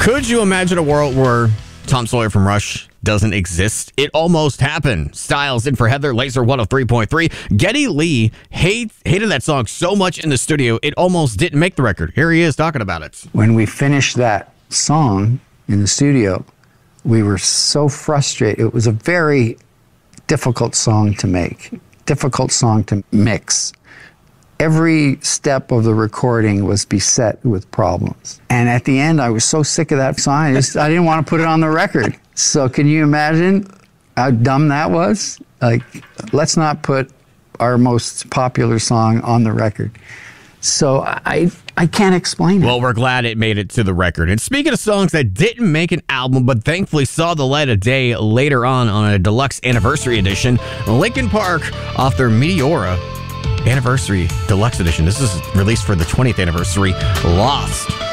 Could you imagine a world where Tom Sawyer from Rush doesn't exist? It almost happened. Styles in for Heather, Laser 103.3. Geddy Lee hated that song so much in the studio, it almost didn't make the record. Here he is talking about it. When we finished that song in the studio, we were so frustrated. It was a very difficult song to make, difficult song to mix. Every step of the recording was beset with problems. And at the end, I was so sick of that song, I didn't want to put it on the record. So can you imagine how dumb that was? Like, let's not put our most popular song on the record. So I can't explain it. Well, we're glad it made it to the record. And speaking of songs that didn't make an album, but thankfully saw the light of day later on a deluxe anniversary edition, Linkin Park off their Meteora Anniversary Deluxe Edition. This is released for the 20th anniversary. Lost.